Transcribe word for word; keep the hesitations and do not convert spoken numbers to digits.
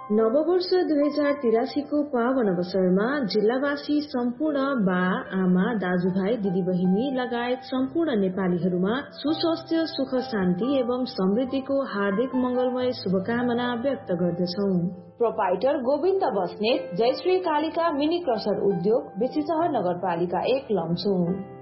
नववर्ष दुई हजार तिरासी को पावन अवसरमा जिल्लावासी सम्पूर्ण बा आमा दाजुभाइ दिदीबहिनी लगायत सम्पूर्ण नेपालीहरूमा सुस्वास्थ्य सुख शान्ति एवं समृद्धिको हार्दिक मंगलमय शुभकामना व्यक्त गर्दछौ। Proprietor Govind Basnet, Jayashree Kalika mini crusher उद्योग, बेसीसहर नगरपालिका एक लम्चू।